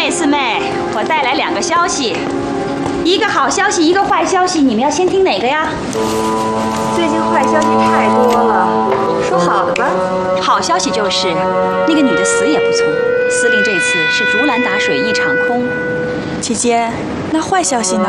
四妹，我带来2个消息，一个好消息，一个坏消息，你们要先听哪个呀？ 最近坏消息太多了，说好的吧。 好消息就是那个女的死也不从，司令这次是竹篮打水一场空。 姐姐，那坏消息呢？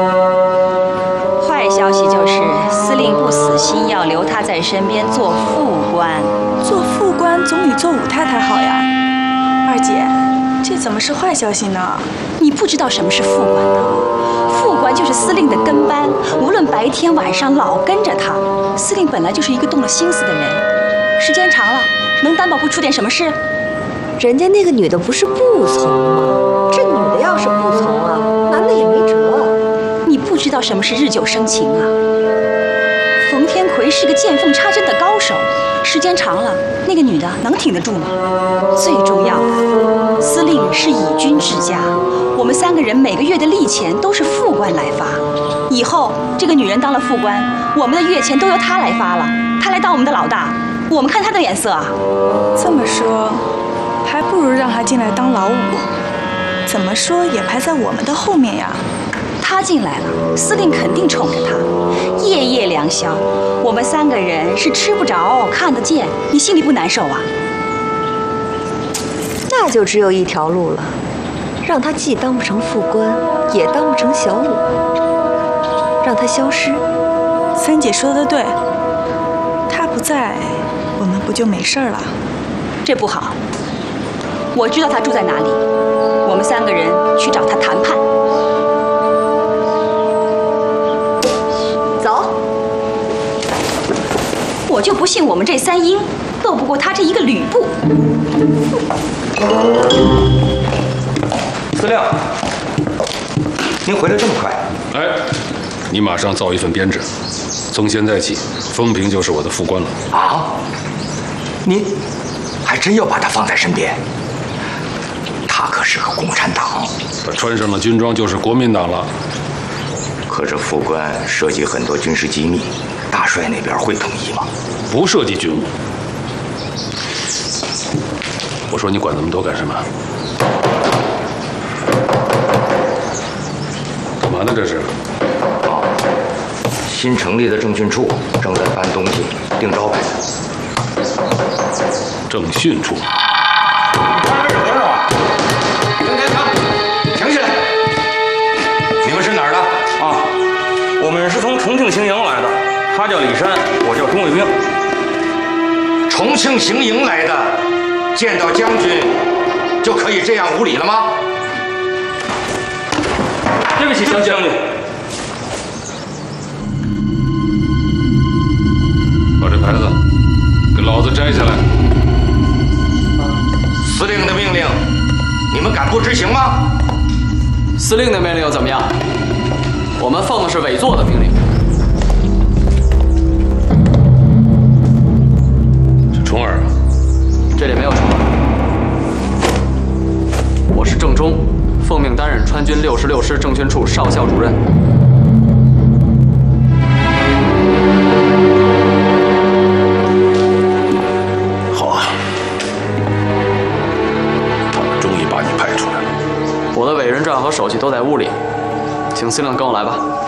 坏消息就是司令不死心，要留她在身边做副官。 做副官总比做武太太好呀。二姐，这怎么是坏消息呢？ 你不知道什么是副官呢？副官就是司令的跟班，无论白天晚上老跟着他。司令本来就是一个动了心思的人，时间长了，能担保不出点什么事？ 人家那个女的不是不从吗？这女的要是不从啊，男的也没辙。 你不知道什么是日久生情啊！冯天魁是个见缝插针的高手，时间长了，那个女的能挺得住吗？最重要的，司令是以军治家，我们3个人每个月的例钱都是副官来发。以后这个女人当了副官，我们的月钱都由她来发了，她来当我们的老大，我们看她的脸色啊！ 这么说，还不如让她进来当老五，怎么说也排在我们的后面呀。 她进来了，司令肯定宠着她，夜夜良宵。我们3个人是吃不着看得见，你心里不难受啊？ 那就只有一条路了，让她既当不成副官，也当不成小五，让她消失。 三姐说的对，她不在，我们不就没事了？ 这不好，我知道她住在哪里，我们3个人去找她谈判。 走。 我就不信我们这3英斗不过他这一个吕布。 司令，您回来这么快？ 哎，你马上造一份编制，从现在起，风平就是我的副官了。 啊？您还真要把他放在身边？他可是个共产党， 他穿上了军装就是国民党了。 可是副官涉及很多军事机密，大帅那边会同意吗？ 不涉及军务。我说你管那么多干什么？干嘛呢这是？ 新成立的政训处正在搬东西、订招牌。 政训处。 停下来！你们是哪儿的？ 啊，我们是从重庆行营来的，他叫李山，我叫钟卫兵。 重庆行营来的，见到将军就可以这样无礼了吗？ 对不起，将军。 把这牌子给老子摘下来！ 司令的命令，你们敢不执行吗？ 司令的命令又怎么样？我们奉的是委座的命令。 是重耳啊？ 这里没有重耳。我是郑忠，奉命担任川军66师政训处少校主任。 好啊，他们终于把你派出来了。 我的委任状和手续都在屋里，请司令跟我来吧。